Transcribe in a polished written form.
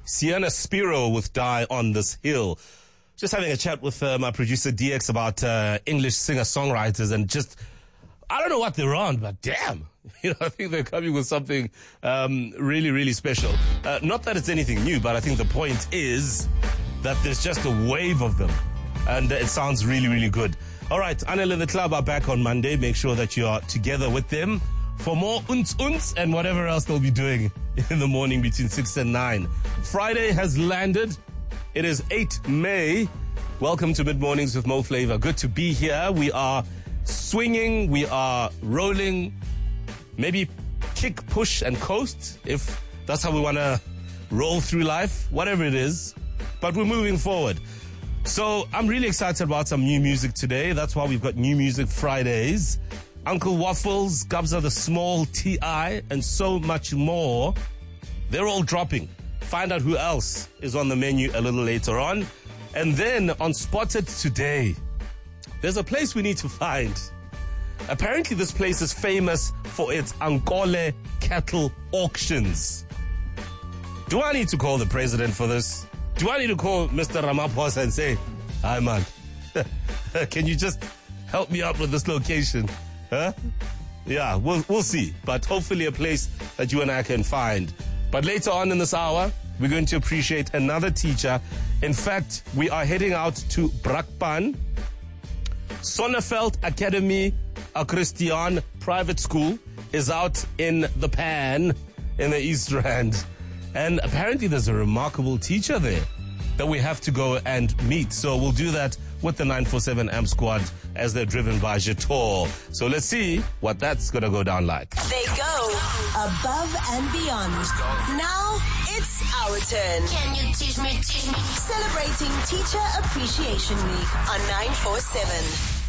Sienna Spiro with Die on This Hill. Just having a chat with my producer DX about English singer-songwriters, and just, I don't know what they're on, but damn, I think they're coming with something really, really special. Not that it's anything new, but I think the point is that there's just a wave of them, and it sounds really, really good. All right, Anel and the Club are back on Monday. Make sure that you are together with them for more unts and whatever else they'll be doing in the morning between 6 and 9. Friday has landed. It is 8 May. Welcome to Mid Mornings with Mo Flavor. Good to be here. We are swinging. We are rolling. Maybe kick, push, and coast, if that's how we want to roll through life. Whatever it is. But we're moving forward. So I'm really excited about some new music today. That's why we've got New Music Fridays. Uncle Waffles, Gabza the Small, T.I., and so much more. They're all dropping. Find out who else is on the menu a little later on. And then on Spotted Today, there's a place we need to find. Apparently this place is famous for its Ankole cattle auctions. Do I need to call the president for this? Do I need to call Mr. Ramaphosa and say, hi man, can you just help me out with this location? Huh? Yeah, we'll see. But hopefully a place that you and I can find. But later on in this hour, we're going to appreciate another teacher. In fact, we are heading out to Brakpan, Sonneveld Academy, a Christian private school, is out in the Pan in the East Rand. And apparently there's a remarkable teacher there that we have to go and meet. So we'll do that with the 947 AMP squad as they're driven by Jator. So let's see what that's going to go down like. They go above and beyond. Now it's our turn. Can you teach me? Celebrating Teacher Appreciation Week on 947.